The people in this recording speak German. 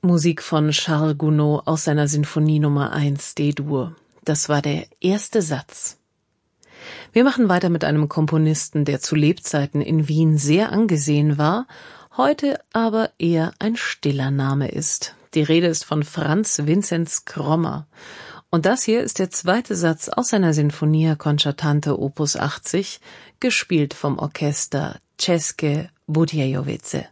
Musik von Charles Gounod aus seiner Sinfonie Nummer 1 D-Dur. Das war der erste Satz. Wir machen weiter mit einem Komponisten, der zu Lebzeiten in Wien sehr angesehen war, heute aber eher ein stiller Name ist. Die Rede ist von Franz Vinzenz Krommer. Und das hier ist der zweite Satz aus seiner Sinfonia Concertante Opus 80, gespielt vom Orchester České Budějovice.